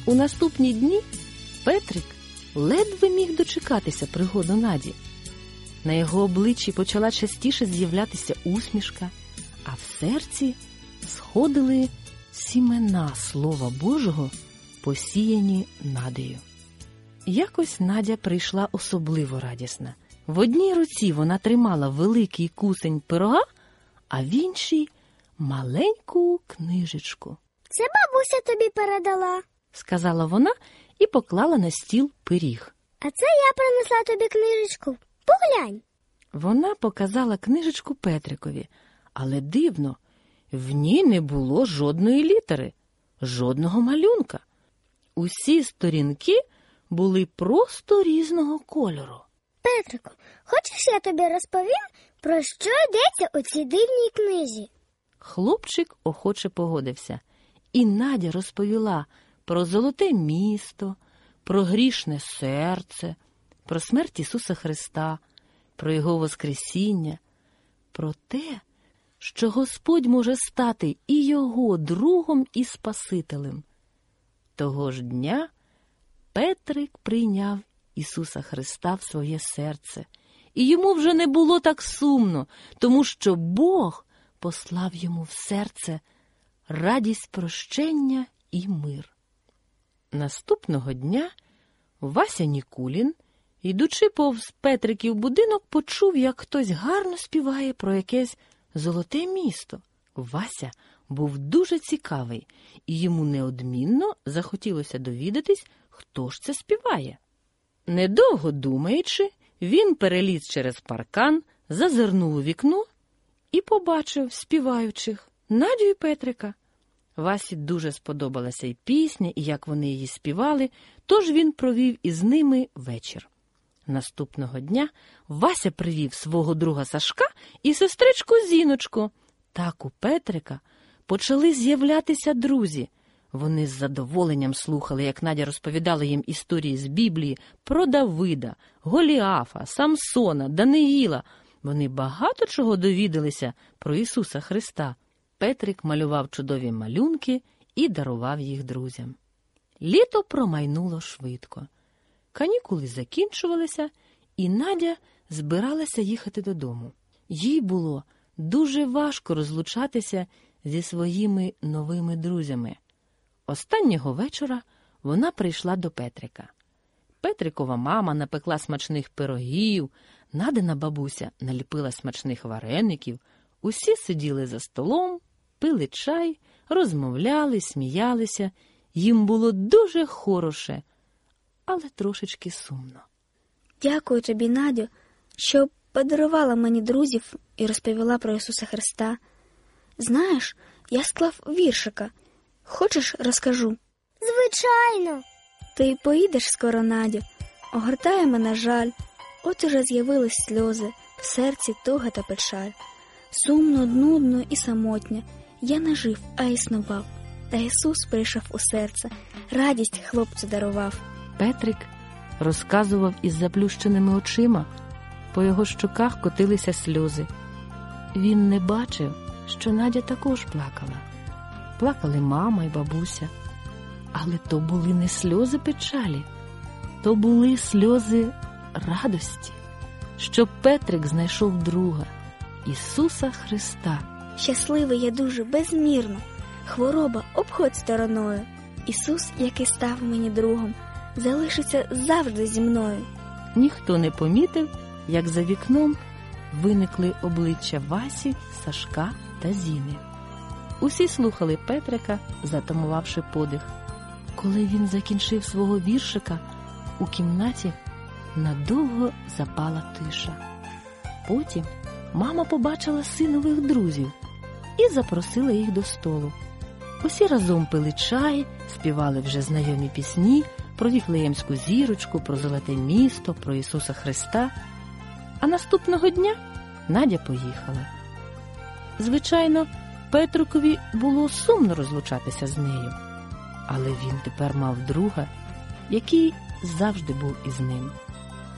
У наступні дні Петрик ледве міг дочекатися пригоду Наді. На його обличчі почала частіше з'являтися усмішка, а в серці сходили сімена Слова Божого, посіяні Надею. Якось Надя прийшла особливо радісна. В одній руці вона тримала великий кусень пирога, а в іншій – маленьку книжечку. «Це бабуся тобі передала», – сказала вона і поклала на стіл пиріг. «А це я принесла тобі книжечку. Поглянь». Вона показала книжечку Петрикові, але дивно, в ній не було жодної літери, жодного малюнка. Усі сторінки були просто різного кольору. «Петрику, хочеш я тобі розповім, про що йдеться у цій дивній книзі?» Хлопчик охоче погодився. І Надя розповіла про золоте місто, про грішне серце, про смерть Ісуса Христа, про Його воскресіння, про те, що Господь може стати і його другом, і Спасителем. Того ж дня Петрик прийняв Ісуса Христа в своє серце. І йому вже не було так сумно, тому що Бог послав йому в серце радість прощення і мир. Наступного дня Вася Нікулін, йдучи повз Петриків будинок, почув, як хтось гарно співає про якесь золоте місто. Вася був дуже цікавий, і йому неодмінно захотілося довідатись, хто ж це співає. Недовго думаючи, він переліз через паркан, зазирнув у вікно і побачив співаючих Надю і Петрика. Васі дуже сподобалася і пісня, і як вони її співали, тож він провів із ними вечір. Наступного дня Вася привів свого друга Сашка і сестричку Зіночку. Так у Петрика почали з'являтися друзі. Вони з задоволенням слухали, як Надя розповідала їм історії з Біблії про Давида, Голіафа, Самсона, Даниїла. Вони багато чого довідалися про Ісуса Христа. Петрик малював чудові малюнки і дарував їх друзям. Літо промайнуло швидко. Канікули закінчувалися, і Надя збиралася їхати додому. Їй було дуже важко розлучатися зі своїми новими друзями. Останнього вечора вона прийшла до Петрика. Петрикова мама напекла смачних пирогів, Надина бабуся наліпила смачних вареників. Усі сиділи за столом, пили чай, розмовляли, сміялися. Їм було дуже хороше, але трошечки сумно. «Дякую тобі, Надю, що подарувала мені друзів і розповіла про Ісуса Христа. Знаєш, я склав віршика. Хочеш, розкажу?» «Звичайно!» «Ти поїдеш скоро, Надю, огортає мене жаль. От уже з'явились сльози, в серці туга та печаль. Сумно, нудно і самотня. Я не жив, а існував. Та Ісус прийшов у серце, радість хлопцю дарував». Петрик розказував із заплющеними очима. По його щоках котилися сльози. Він не бачив, що Надя також плакала. Плакали мама і бабуся. Але то були не сльози печалі, то були сльози радості, що Петрик знайшов друга, Ісуса Христа. «Щасливий я дуже безмірно, хвороба обходь стороною. Ісус, який став мені другом, залишиться завжди зі мною». Ніхто не помітив, як за вікном виникли обличчя Васі, Сашка та Зіни. Усі слухали Петрика, затамувавши подих. Коли він закінчив свого віршика, у кімнаті надовго запала тиша. Потім мама побачила синових друзів і запросила їх до столу. Усі разом пили чай, співали вже знайомі пісні про Віфлеємську зірочку, про золоте місто, про Ісуса Христа. А наступного дня Надя поїхала. Звичайно, Петрикові було сумно розлучатися з нею, але він тепер мав друга, який завжди був із ним.